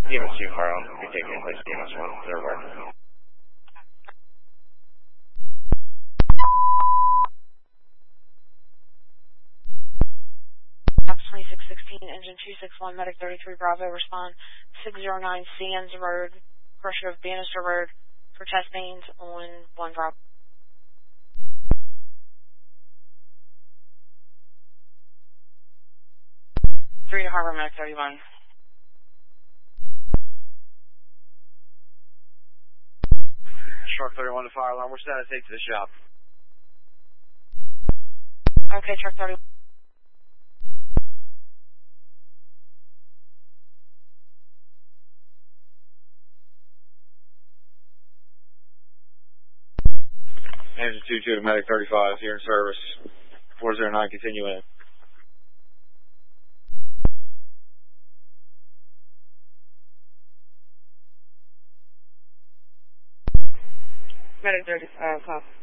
EMS2 Harlem, be taking in place of EMS1, they're aware. Box 2616, engine 261, medic 33 Bravo, respond 609 Sands Road, portion of Bannister Road for test mains on 1 Bravo. 3 to Harbor, medic 31. Truck 31 to fire alarm, we're set to take to the shop. Okay, truck 31. Engine 22 to medic 35, here in service. 409, continue in. Medic 30, call.